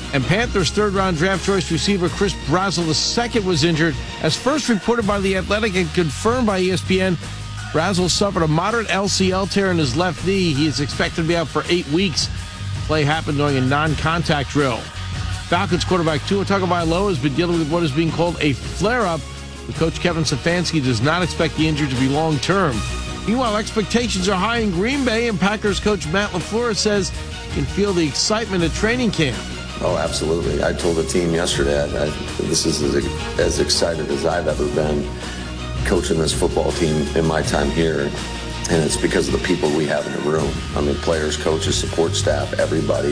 And Panthers third-round draft choice receiver Chris Brazzell II was injured. As first reported by The Athletic and confirmed by ESPN, Brazzell suffered a moderate LCL tear in his left knee. He is expected to be out for 8 weeks. Play happened during a non-contact drill. Falcons quarterback Tua Tagovailoa has been dealing with what is being called a flare-up. But Coach Kevin Stefanski does not expect the injury to be long-term. Meanwhile, expectations are high in Green Bay, and Packers coach Matt LaFleur says he can feel the excitement at training camp. Oh, absolutely. I told the team yesterday, this is as excited as I've ever been coaching this football team in my time here. And it's because of the people we have in the room. I mean, players, coaches, support staff, everybody.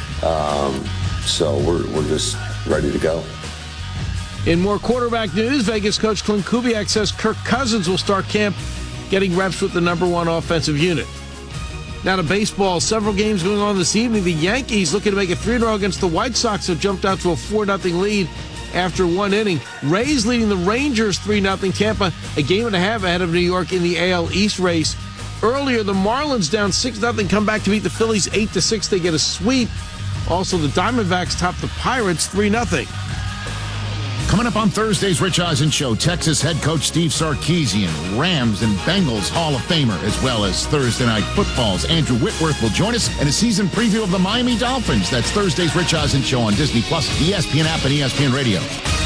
So we're just ready to go. In more quarterback news, Vegas coach Clint Kubiak says Kirk Cousins will start camp getting reps with the #1 offensive unit. Now to baseball, several games going on this evening. The Yankees looking to make it 3-0 against the White Sox have jumped out to a 4-0 lead after 1 inning. Rays leading the Rangers 3-0. Tampa a game and a half ahead of New York in the AL East race. Earlier, the Marlins down 6-0 come back to beat the Phillies 8-6. They get a sweep. Also, the Diamondbacks top the Pirates 3-0. Coming up on Thursday's Rich Eisen Show, Texas head coach Steve Sarkisian, Rams and Bengals Hall of Famer, as well as Thursday Night Football's Andrew Whitworth will join us, and a season preview of the Miami Dolphins. That's Thursday's Rich Eisen Show on Disney+, the ESPN app, and ESPN Radio.